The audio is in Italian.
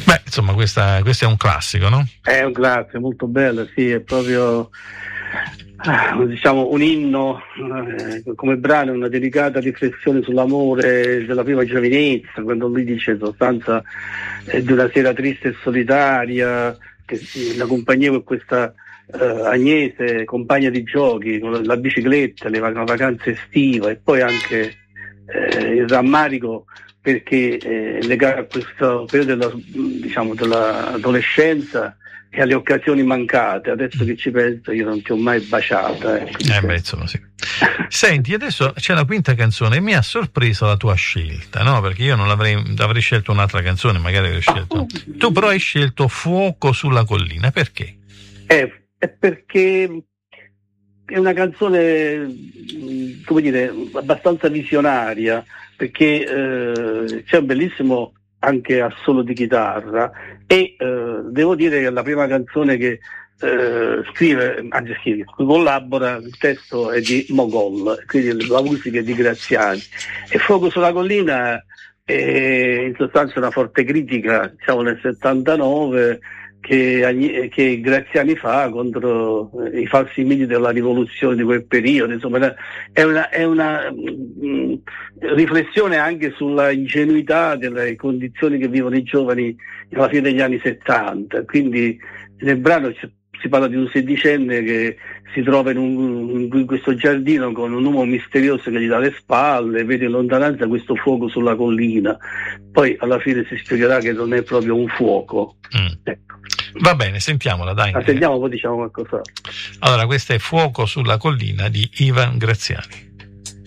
Beh, insomma, questo è un classico, no? È un classico, molto bello, sì, è proprio diciamo un inno, come brano, una delicata riflessione sull'amore della prima giovinezza, quando lui dice in sostanza di una sera triste e solitaria, che la compagnia con questa Agnese, compagna di giochi, con la bicicletta, le vacanze estive, e poi anche il rammarico perché legato a questo periodo dell'adolescenza e alle occasioni mancate. Adesso che ci penso, io non ti ho mai baciata. Insomma, sì. Senti, adesso c'è la quinta canzone e mi ha sorpreso la tua scelta, no? Perché io non avrei scelto un'altra canzone, magari avrei scelto. Tu però hai scelto Fuoco sulla collina, perché? È perché è una canzone, come dire, abbastanza visionaria, perché c'è un bellissimo anche assolo di chitarra e devo dire che è la prima canzone che collabora, il testo è di Mogol, quindi la musica è di Graziani, e Fuoco sulla collina è in sostanza una forte critica, diciamo nel 79, che Graziani fa contro i falsi miti della rivoluzione di quel periodo. Insomma, è una riflessione anche sulla ingenuità delle condizioni che vivono i giovani alla fine degli anni 70. Quindi nel brano si parla di un sedicenne che si trova in questo giardino con un uomo misterioso che gli dà le spalle, vede in lontananza questo fuoco sulla collina, poi alla fine si spiegherà che non è proprio un fuoco. Ecco. Va bene, sentiamola, dai. Sentiamo, poi diciamo qualcosa. Allora, questa è Fuoco sulla collina di Ivan Graziani.